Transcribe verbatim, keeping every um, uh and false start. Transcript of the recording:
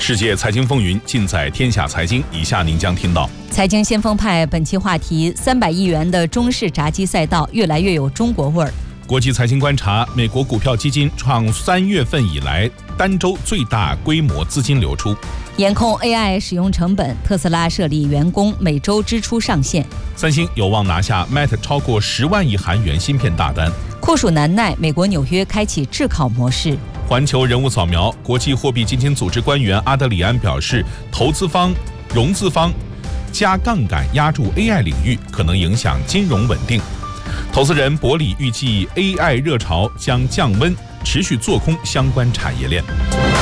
世界财经风云尽在天下财经，以下您将听到： 财经先锋派本期话题，三百亿元的中式炸鸡赛道越来越有中国味儿。 国际财经观察，美国股票基金创三月份以来单周最大规模资金流出。 严控 A I 使用成本，特斯拉设立员工每周支出上限。 三星有望拿下 Meta 超过十万亿韩元芯片大单。 酷暑难耐，美国纽约开启炙烤模式。 环球人物扫描，国际货币基金组织官员阿德里安表示，投资方、融资方加杠杆压住 A I 领域，可能影响金融稳定。投资人伯里预计 A I 热潮将降温，持续做空相关产业链。